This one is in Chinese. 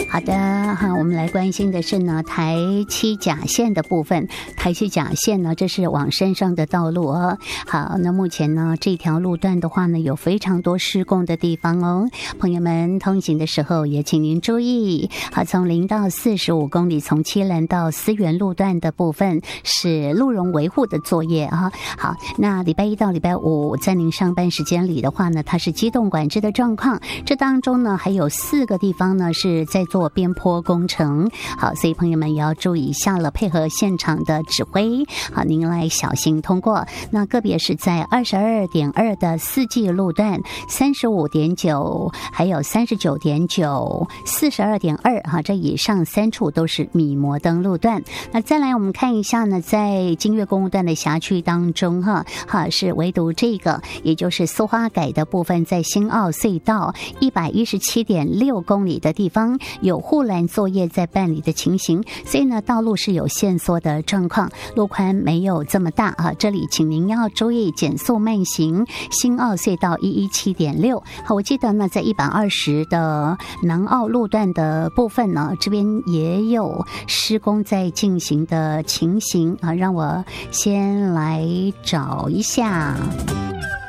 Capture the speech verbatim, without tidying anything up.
好的哈，我们来关心的是呢台七甲线的部分。台七甲线呢，这是往山上的道路哦。好，那目前呢这条路段的话呢，有非常多施工的地方哦。朋友们通行的时候也请您注意。好，从零到四十五公里，从七兰到思源路段的部分是路容维护的作业啊。好，那礼拜一到礼拜五在您上班时间里的话呢，它是机动管制的状况。这当中呢还有四个地方呢是在做边坡工程。好，所以朋友们也要注意一下了，配合现场的指挥，好，您来小心通过。那个别是在二十二点二的四季路段、三十五点九，还有三十九点九、四十二点二哈，这以上三处都是米摩登路段。那再来我们看一下呢，在金岳公路段的辖区当中哈，哈是唯独这个，也就是苏花改的部分，在新澳隧道一百一十七点六公里的地方有护栏作业在办理的情形，所以呢道路是有限缩的状况，路宽没有这么大啊，这里请您要注意减速慢行。新澳隧道一一七点六，好，我记得呢在一百二十的南澳路段的部分呢，这边也有施工在进行的情形啊，让我先来找一下。